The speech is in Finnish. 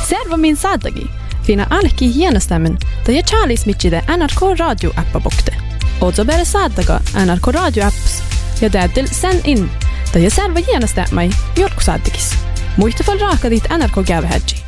Servo min saadagi. Fina alki hienestämmen, da je Charlies mitchide NRK Radio appa bokte. Ozo bere saadaga NRK Radio apps. Ja täytyy sen in, da je servo hienestämmai jorku saadagis. Muista fall raaka dit NRK gävhädji.